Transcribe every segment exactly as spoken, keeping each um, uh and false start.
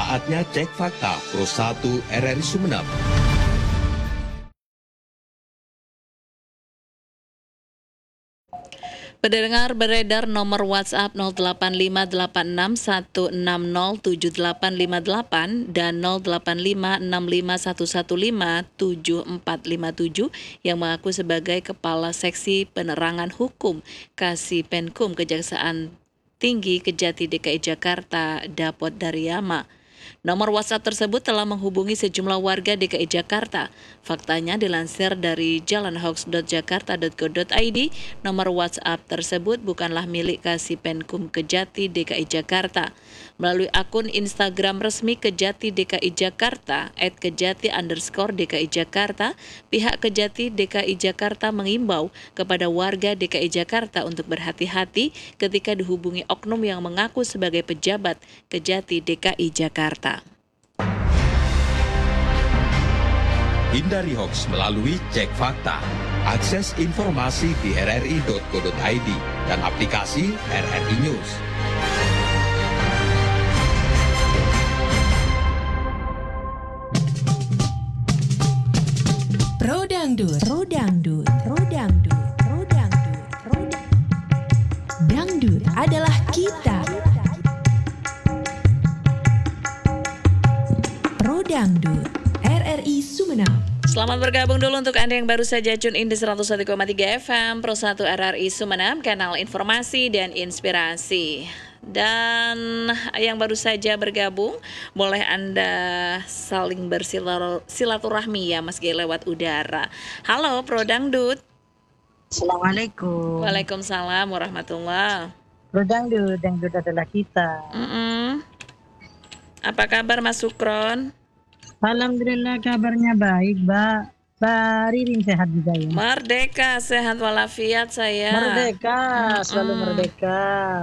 Saatnya cek fakta Pro satu R R I Sumeneb. Pendengar, beredar nomor WhatsApp nol delapan lima delapan enam satu enam nol tujuh delapan lima delapan dan nol delapan lima enam lima satu satu lima tujuh empat lima tujuh yang mengaku sebagai Kepala Seksi Penerangan Hukum Kasipenkum Kejaksaan Tinggi Kejati D K I Jakarta, Dapot Daryama. Nomor WhatsApp tersebut telah menghubungi sejumlah warga D K I Jakarta. Faktanya dilansir dari jalanhoax dot jakarta dot go dot i d, nomor WhatsApp tersebut bukanlah milik Kasipenkum Kejati D K I Jakarta. Melalui akun Instagram resmi Kejati D K I Jakarta, et kejati underscore D K I Jakarta, pihak Kejati D K I Jakarta mengimbau kepada warga D K I Jakarta untuk berhati-hati ketika dihubungi oknum yang mengaku sebagai pejabat Kejati D K I Jakarta. Hindari hoax melalui cek fakta. Akses informasi di r r i dot go dot i d dan aplikasi R R I News. Pro Dangdut, Pro Dangdut, Pro Dangdut, Pro Dangdut, Pro Dangdut. Dangdut adalah kita. Pro Dangdut, R R I Sumeneb. Selamat bergabung dulu untuk Anda yang baru saja tune in di seratus satu koma tiga F M Pro satu R R I Sumeneb, kanal informasi dan inspirasi. Dan yang baru saja bergabung, boleh Anda saling bersilaturahmi ya meski lewat udara. Halo Pro Dangdut. Assalamualaikum. Waalaikumsalam warahmatullah. Pro Dangdut, Dangdut adalah kita. Mm-mm. Apa kabar Mas Sukron? Alhamdulillah kabarnya baik, Mbak. Mbak Ririn sehat juga ya? Merdeka, sehat walafiat saya. Merdeka, selalu Mm-mm. merdeka.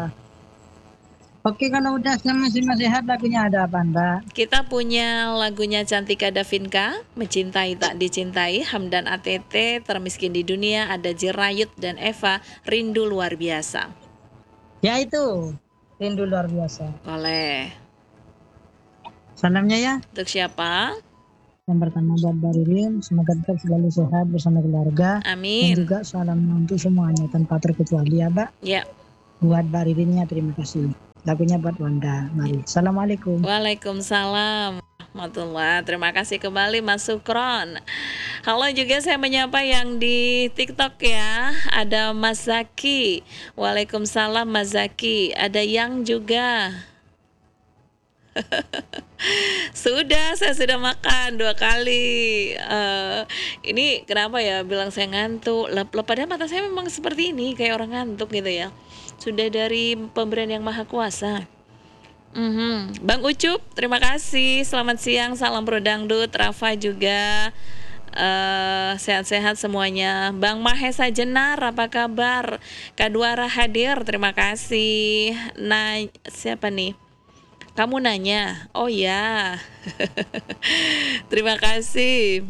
Oke, kalau udah sama-sama sehat, lagunya ada apa, Mbak? Kita punya lagunya Cantika Davinka, Mencintai Tak Dicintai, Hamdan A T T, Termiskin di Dunia, ada Jirayut dan Eva, Rindu Luar Biasa. Ya itu, rindu luar biasa. Boleh. Salamnya ya. Untuk siapa? Yang pertama buat Mbak Ririn, semoga tetap selalu sehat bersama keluarga. Dan Amin. juga salam untuk semuanya tanpa terkecuali ya, Mbak. Ya. Buat Mbak Ririnnya terima kasih. Lagunya buat Wanda. Mari. Assalamualaikum. Waalaikumsalam warahmatullah. Terima kasih kembali Mas Sukron. Halo, juga saya menyapa yang di TikTok ya. Ada Mas Zaki. Waalaikumsalam Mas Zaki. Ada yang juga. Sudah, saya sudah makan dua kali. Uh, ini kenapa ya bilang saya ngantuk? Lep, lep, padahal mata saya memang seperti ini, kayak orang ngantuk gitu ya. Sudah dari pemberian yang maha kuasa. Mm-hmm. Bang Ucup, terima kasih. Selamat siang, salam Pro Dangdut. Rafa juga uh, sehat-sehat semuanya. Bang Mahesa Jenar, apa kabar? Kaduara hadir, terima kasih. Nah, siapa nih? Kamu nanya? Oh ya. Terima kasih.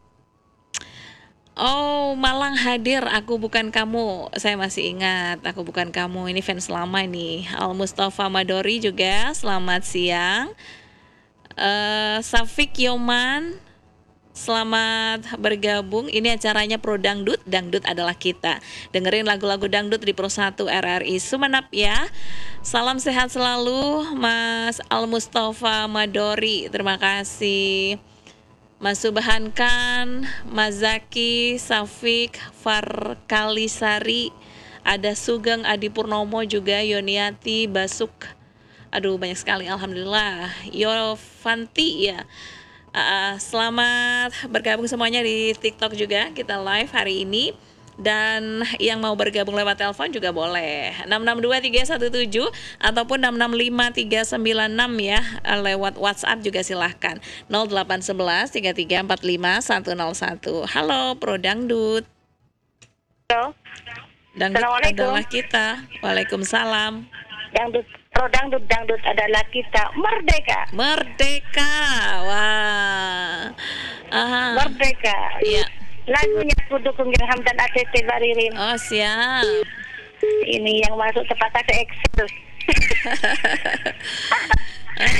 Oh, Malang hadir, aku bukan kamu. Saya masih ingat, aku bukan kamu. Ini fans lama nih. Al Mustafa Madori juga, selamat siang. uh, Safik Yoman, selamat bergabung. Ini acaranya Pro Dangdut, Dangdut adalah kita. Dengerin lagu-lagu dangdut di Pro satu R R I Sumeneb ya. Salam sehat selalu Mas Al Mustafa Madori. Terima kasih. Mas Subhankan, Mas Zaki, Safik, Farkalisari, ada Sugeng Adi Purnomo juga, Yoniati, Basuk. Aduh, banyak sekali, alhamdulillah. Yovanti ya. Uh, selamat bergabung semuanya di TikTok juga, kita live hari ini. Dan yang mau bergabung lewat telepon juga boleh enam enam dua tiga satu tujuh ataupun enam enam lima tiga sembilan enam ya. Lewat WhatsApp juga silahkan nol delapan satu satu tiga tiga empat lima satu nol satu. Halo Pro Dangdut. Halo. Dangdut adalah kita. Waalaikumsalam. Dangdut, Pro Dangdut, Dangdut adalah kita. Merdeka. Merdeka. Wah. Aha. Merdeka. Iya. Lagunya aku dukung yang Hamdan A T T Baririn. Oh siap. Ini yang masuk tepat ada Excel. Uh-uh. Ya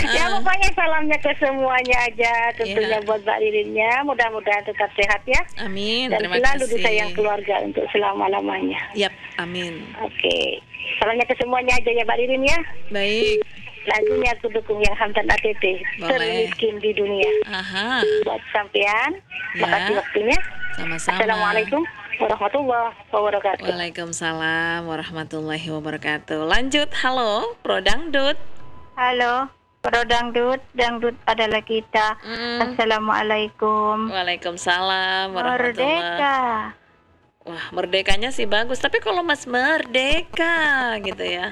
pokoknya salamnya ke semuanya aja, tentunya Iya. buat Mbak Ririnnya. Mudah-mudahan tetap sehat ya. Amin. Dan Terima selalu kasih. disayang keluarga untuk selama-lamanya. Yap, amin. Oke. Salamnya ke semuanya aja ya Mbak Ririn ya. Baik. Lagunya aku dukung yang Hamdan A T T. Boleh. Termiskin di dunia. Aha, Buat sampean. Ya. Makasih waktunya. sama-sama. Assalamualaikum warahmatullahi wabarakatuh. Waalaikumsalam warahmatullahi wabarakatuh. Lanjut, halo, Pro Dangdut. Halo, Pro Dangdut, Dangdut adalah kita. Mm. Assalamualaikum. Waalaikumsalam warahmatullahi. Merdeka. Wah, merdekanya sih bagus, tapi kalau Mas merdeka gitu ya.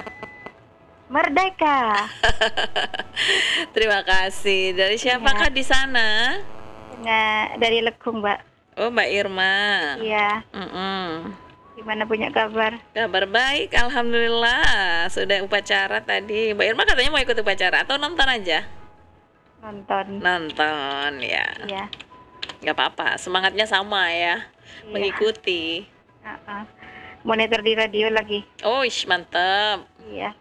Merdeka. Terima kasih. Dari siapakah di sana? Nah, dari Lekung, Mbak. Oh, Mbak Irma. Iya, Mm-mm. gimana punya kabar? Kabar baik, alhamdulillah. Sudah upacara tadi. Mbak Irma katanya mau ikut upacara atau nonton aja? Nonton. Nonton ya. Iya. Nggak apa-apa, semangatnya sama ya. Iya. Mengikuti. Uh-uh. Monitor di radio lagi. Oh, ish, mantap. Iya.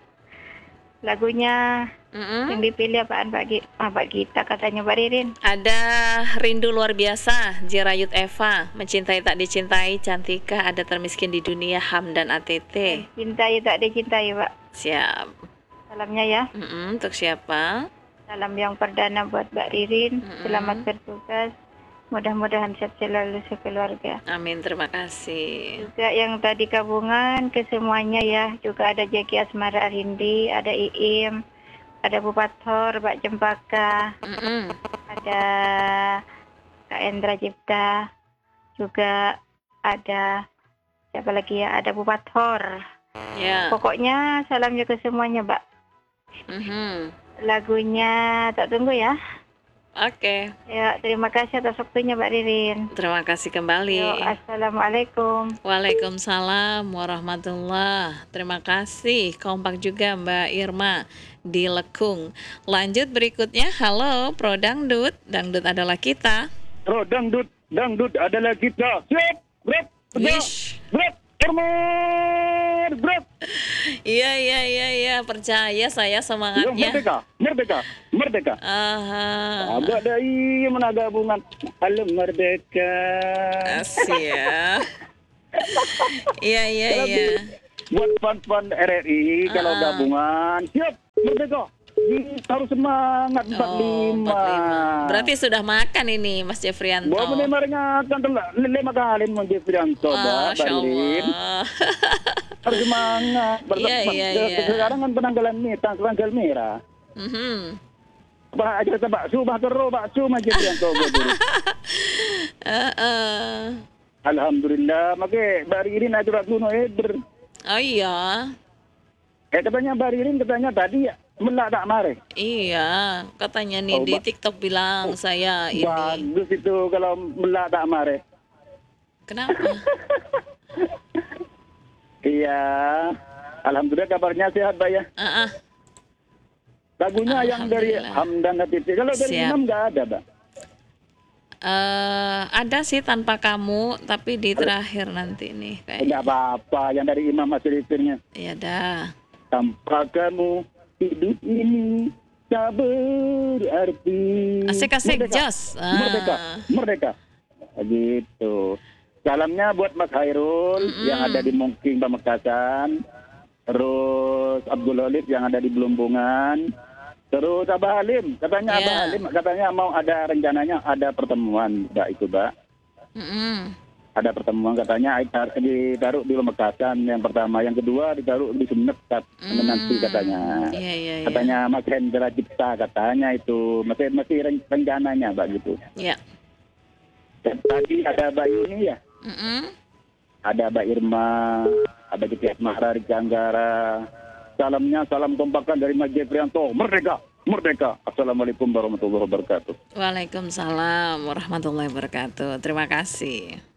Lagunya Mm-mm. yang dipilih apaan, Pak Gi- ah, Pak Gita katanya Mbak Ririn. Ada Rindu Luar Biasa, Jirayut Eva, Mencintai Tak Dicintai, Cantika, Ada Termiskin di Dunia, Hamdan A T T. Cintai tak dicintai, Pak. Siap. Salamnya ya. Mm-mm, untuk siapa? Salam yang perdana buat Mbak Ririn. Mm-mm. Selamat bertugas. Mudah-mudahan sehat selalu sekeluarga. Amin, terima kasih. Juga yang tadi gabungan ke semuanya ya. Juga ada Jeki Asmara Arindi, ada Iim, ada Bupator, Pak Jempaka, Mm-mm. ada Kak Endra Cipta, juga ada siapa lagi ya? Ada Bupator. Ya. Pokoknya salamnya ke semuanya, Mbak. Mhm. Lagunya tak tunggu ya. Oke, Ya, terima kasih atas waktunya Mbak Ririn. terima kasih kembali. Yo, assalamualaikum. Waalaikumsalam warahmatullah. Terima kasih. Kompak juga Mbak Irma di Lekung. Lanjut berikutnya. Halo, Pro Dangdut. Dangdut adalah kita. Pro dangdut, dangdut adalah kita. Siap, berat, tegak, Wish. berat, hormat, berat. Iya, iya, iya, iya. Percaya saya Yo, semangatnya. merdeka, merdeka, merdeka. Aha. Agak dari mana gabungan. Halo merdeka. Asih ya. Iya, iya, Kalau iya. Buat fan-fan R R I kalau Ah. gabungan, siap, merdeka. Kita harus semangat empat Oh, lima. empat lima. Berarti sudah makan ini, Mas Jeffrianto. Bawa menerima ringatan telah lima kali Monje Prianto, Mbak Masya Baririn. Allah. Harus semangat. Iya, iya, iya. Sekarang kan penanggalan nih, tanggal merah. Mhm. Bah aja kata bakso, bah terus bakso Monje Prianto. Heeh. Alhamdulillah, make Baririn aja kuno eder. Oh iya. Eh katanya Baririn katanya tadi ya, melak tak mare. Iya, katanya nih Oh, di Mbak. TikTok bilang saya ini. Bagus itu kalau melak tak mare. Kenapa? Iya. Alhamdulillah kabarnya sehat, Mbak ya. Ah, ah. Lagunya yang dari Alhamdulillah. Hamdan Natiti. Kalau dari Siap. Imam nggak ada, Mbak. Eh, ada sih tanpa kamu, tapi di terakhir nanti nih kayak. Tidak apa-apa, yang dari Imam masih litirnya. Ya dah. Tanpa kamu hidup ini tak berarti. Asik-asik, Merdeka. Jos. Ah. Merdeka, merdeka. Gitu. Salamnya buat Mas Hairul Mm-mm. yang ada di Mungking Pamekasan. Terus Abdul Olid yang ada di Belumbungan. Terus Abah Halim, katanya Ya. Abah Halim, katanya mau ada rencananya ada pertemuan, Mbak itu, Mbak. Mm-mm. Ada pertemuan katanya itar- ditaruh di Pamekasan yang pertama, yang kedua ditaruh di Sumenep kat- Mm. nanti katanya. Iya, iya, iya. Katanya Mas Hendra Cipta katanya itu masih masih ren- rencananya, Mbak gitu. Ya. Dan tadi ada Mbak Yuni ya, Mm-mm. ada Mbak Irma, ada Giti Asmara di Anggara. Salamnya salam kompakan dari Mas Jefrianto. Merdeka, merdeka. Assalamualaikum warahmatullahi wabarakatuh. Waalaikumsalam warahmatullahi wabarakatuh. Terima kasih.